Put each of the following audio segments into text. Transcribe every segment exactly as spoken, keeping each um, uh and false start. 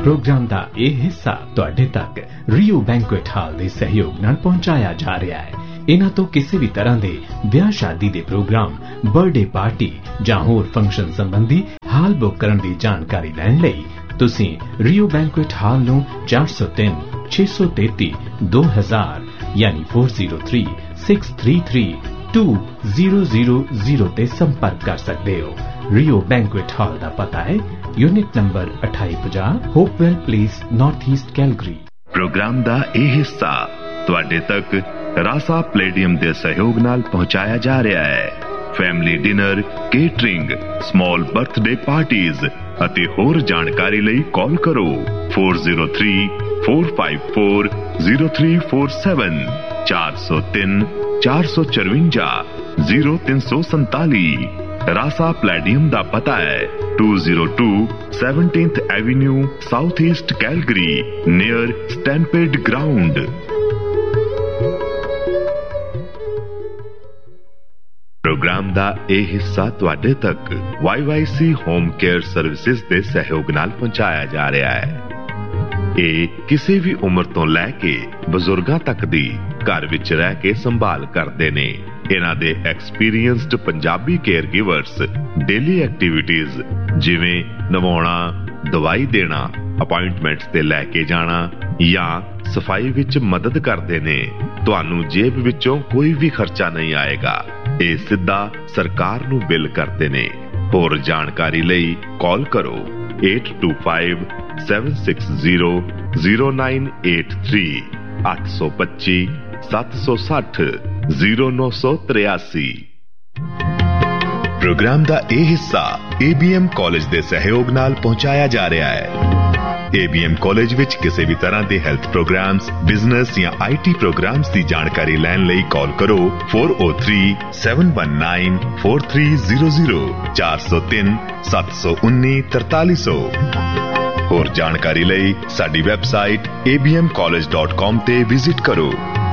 Programme का यह हिस्सा तुहाडे तक रियो बैंकुएट हाल के सहयोग नाल पहुंचाया जा रहा है। इन्हां तो किसी भी तरह के ब्याह शादी के प्रोग्राम, बर्थडे पार्टी जां होर फंक्शन संबंधी हाल बुक करने की जानकारी लैण लई तुसीं रियो बैंकुएट हाल नूं चार सौ तीन छे सौ तेती दो हजार यानी four zero three six three three to zero zero zero ते संपर्क कर सकते हो। रियो बैंकुएट हॉल का पता है यूनिट नंबर अठाई पचास Hopewell place north east Calgary. Programme का यह हिस्सा तुहाडे तक रासा प्लेडियम के सहयोग नाल पहुंचाया जा रहा है। Family dinner, catering, small birthday parties अते होर जानकारी लई कॉल करो four zero three four five four zero three four seven चार सौ तीन चार सौ चरवंजा जीरो तीन सौ संताली। रासा प्लेडियम का पता है to zero to seventeenth Avenue south east Calgary near stampede ground. Programme का यह हिस्सा तुहाडे तक Y Y C home care services के सहयोग नाल पहुंचाया जा रहा है। ये किसी भी उम्र तो लैके बजुर्गां तक दी घर विच रह के संभाल करते ने। इन्हां दे experienced Punjabi care givers daily activities जिवें नवाउणा, दवाई देना, अपॉइंटमेंट्स ते लैके जाना या सफाई विच मदद करते ने। तुहानू जेब विचों कोई भी खर्चा नहीं आएगा। ये सीधा सरकार नू बिल करते ने। होर जानकारी लई कॉल करो eight to five seven six zero zero nine eight three अठ सौ पच्ची सत्त सौ सठ जीरो नौ सौ तिरासी। प्रोग्राम का यह हिस्सा ए बी एम कॉलेज के सहयोग नाल पहुंचाया जा रहा है। ए बी एम कॉलेज विच किसी भी तरह के हेल्थ प्रोग्राम्स, बिजनेस या आई टी प्रोग्राम्स की जानकारी लैन लई कॉल करो four O three seven one nine four three zero zero चार सौ तीन सत्त सौ उन्नी तरताली सौ। होर जानकारी लई साडी website A B M college dot com ते विजिट करो।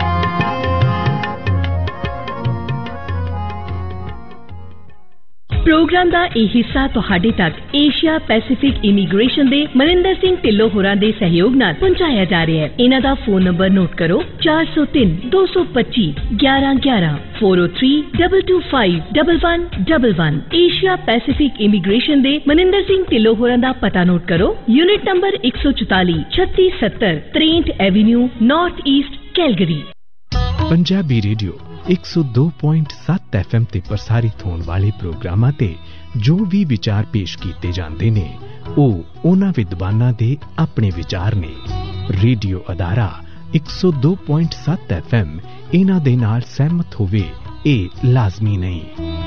प्रोग्राम का यह हिस्सा तुहाडे तक एशिया पैसिफिक इमीग्रेशन दे मनिंदर सिंह ढिल्लों होरां दे सहयोग नाल पहुंचाया जा रहा है। इन्हां दा फोन नंबर नोट करो चार सौ तीन दो सौ पच्ची ग्यारह ग्यारह four O three double two five double one double one. Asia Pacific immigration दे मनिंदर सिंह ढिल्लों होरां दा पता नोट करो यूनिट नंबर एक सौ चौताली छत्ती सत्तर त्रेंठ Avenue north east Calgary. Punjabi radio एक सौ दो पॉइंट सत्त एफ एम ते प्रसारित होने वाले प्रोग्रामां ते जो भी विचार पेश किए जाते ने ओ उन्हां विद्वानां दे अपने विचार ने। रेडियो अदारा एक सौ दो पॉइंट सत्त एफ एम इन्हां दे नाल सहमत होवे ए लाजमी नहीं।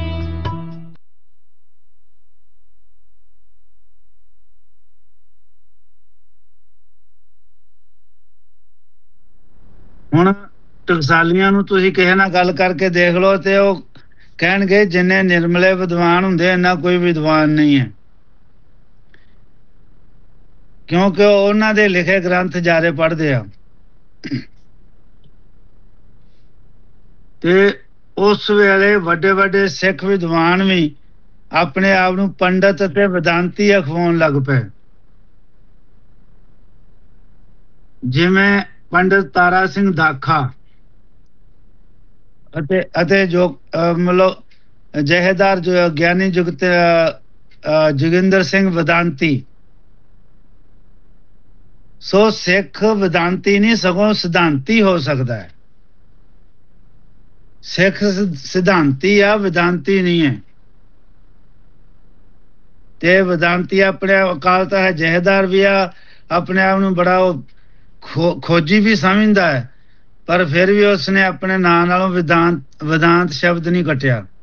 हुण टकसालियां नूं तुसीं किसे नाल गल करके देख लो ते ओ कहणगे जिन्ने निर्मले विद्वान हुंदे इन्ना कोई विद्वान नहीं है, क्योंकि उन्हां दे लिखे ग्रंथ जारे पढ़दे आ ते उस वेले वड्डे वड्डे सिख विद्वान भी अपने आप नूं पंडित ते वेदांती अखवाउण लग पे। जिवें पंडित तारा सिंह दाखा अते अते जो मतलब जहेदार जो ज्ञानी जुगत जोगिंदर सिंह वेदांती। सो सिख वेदांती नहीं सगों सिद्धांती हो सकता है। सिख सिद्धांती आ, वेदांती नहीं है। ते वेदांती अपने अकालता है, जहेदार भी आ अपने आप में बड़ा खो, खोजी भी समझदा है, पर फिर भी उसने अपने नाम नालों वेदांत वेदांत शब्द नहीं कटिया।